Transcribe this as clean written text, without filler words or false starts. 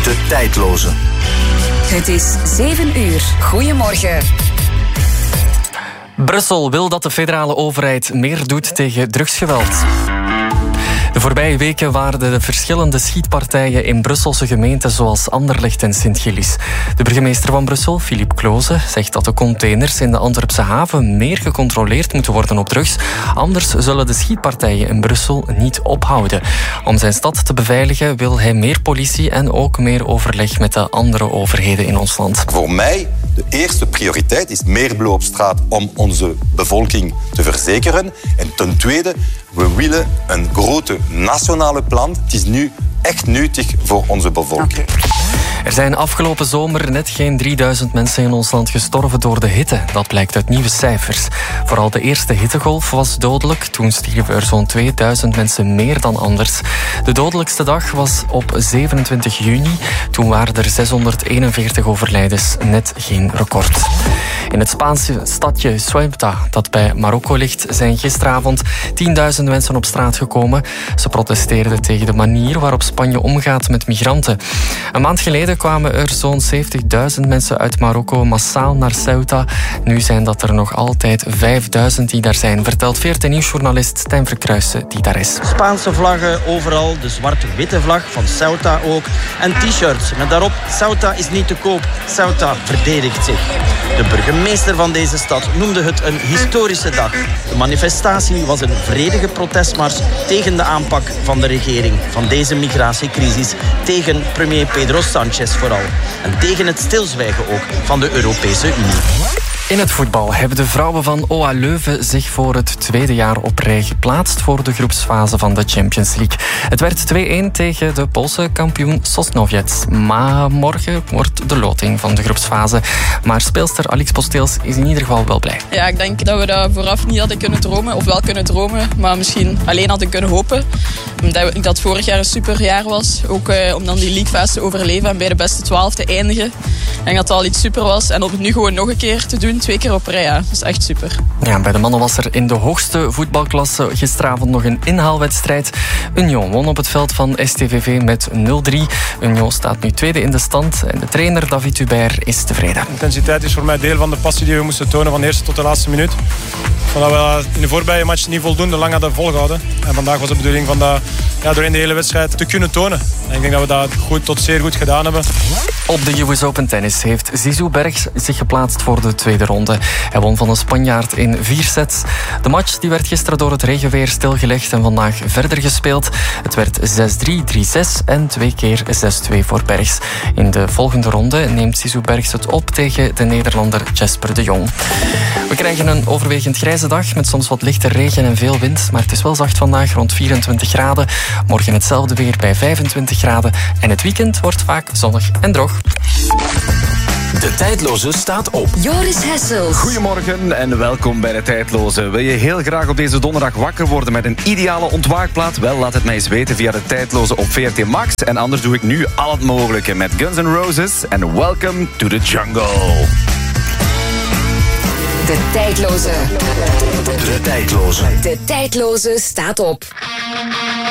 De Tijdloze. Het is 7 uur. Goedemorgen. Brussel wil dat de federale overheid meer doet tegen drugsgeweld. De voorbije weken waren de verschillende schietpartijen in Brusselse gemeenten zoals Anderlecht en Sint-Gillis. De burgemeester van Brussel, Philippe Cloze, zegt dat de containers in de Antwerpse haven meer gecontroleerd moeten worden op drugs. Anders zullen de schietpartijen in Brussel niet ophouden. Om zijn stad te beveiligen wil hij meer politie en ook meer overleg met de andere overheden in ons land. Voor mij de eerste prioriteit is meer blauw op straat om onze bevolking te verzekeren. En ten tweede, we willen een grote nationale plan. Het is nu echt nuttig voor onze bevolking. Er zijn afgelopen zomer net geen 3000 mensen in ons land gestorven door de hitte. Dat blijkt uit nieuwe cijfers. Vooral de eerste hittegolf was dodelijk. Toen stierven er zo'n 2000 mensen meer dan anders. De dodelijkste dag was op 27 juni. Toen waren er 641 overlijdens. Net geen record. In het Spaanse stadje Ceuta, dat bij Marokko ligt, zijn gisteravond 10.000 mensen op straat gekomen. Ze protesteerden tegen de manier waarop Spanje omgaat met migranten. Een maand geleden kwamen er zo'n 70.000 mensen uit Marokko massaal naar Ceuta. Nu zijn dat er nog altijd 5.000 die daar zijn, vertelt VRT Nieuwsjournalist Stijn Verkruijsen, die daar is. Spaanse vlaggen overal, de zwart-witte vlag van Ceuta ook. En t-shirts met daarop: Ceuta is niet te koop, Ceuta verdedigt zich. De burgemeester van deze stad noemde het een historische dag. De manifestatie was een vredige protestmars tegen de aanpak van de regering van deze migratiecrisis, tegen premier Pedro Sánchez vooral. En tegen het stilzwijgen ook van de Europese Unie. In het voetbal hebben de vrouwen van OA Leuven zich voor het tweede jaar op rij geplaatst voor de groepsfase van de Champions League. Het werd 2-1 tegen de Poolse kampioen Sosnowiec. Maar morgen wordt de loting van de groepsfase. Maar speelster Alix Posteels is in ieder geval wel blij. Ja, ik denk dat we dat vooraf niet hadden kunnen dromen. Of wel kunnen dromen, maar misschien alleen hadden kunnen hopen. Omdat het vorig jaar een superjaar was. Ook om dan die leaguefase te overleven en bij de beste 12 te eindigen. Ik denk dat dat al iets super was. En om het nu gewoon nog een keer te doen, 2 keer op rij, ja. Dat is echt super. Ja, bij de mannen was er in de hoogste voetbalklasse gisteravond nog een inhaalwedstrijd. Union won op het veld van STVV met 0-3. Union staat nu tweede in de stand en de trainer David Hubert is tevreden. Intensiteit is voor mij deel van de passie die we moesten tonen van de eerste tot de laatste minuut. Omdat we in de voorbije match niet voldoende lang hadden volgehouden. En vandaag was de bedoeling van dat doorheen de hele wedstrijd te kunnen tonen. En ik denk dat we dat goed tot zeer goed gedaan hebben. Op de US Open Tennis heeft Zizou Bergs zich geplaatst voor de tweede ronde. Hij won van een Spanjaard in 4 sets. De match die werd gisteren door het regenweer stilgelegd en vandaag verder gespeeld. Het werd 6-3, 3-6 en 2 keer 6-2 voor Bergs. In de volgende ronde neemt Zizou Bergs het op tegen de Nederlander Jesper de Jong. We krijgen een overwegend grijze dag met soms wat lichte regen en veel wind. Maar het is wel zacht vandaag, rond 24 graden. Morgen hetzelfde weer bij 25 graden. En het weekend wordt vaak zonnig en droog. De Tijdloze staat op. Joris Hessels. Goedemorgen en welkom bij De Tijdloze. Wil je heel graag op deze donderdag wakker worden met een ideale ontwaakplaat? Wel, laat het mij eens weten via De Tijdloze op VRT Max. En anders doe ik nu al het mogelijke met Guns N' Roses en Welcome to the Jungle. De Tijdloze. De Tijdloze. De Tijdloze staat op.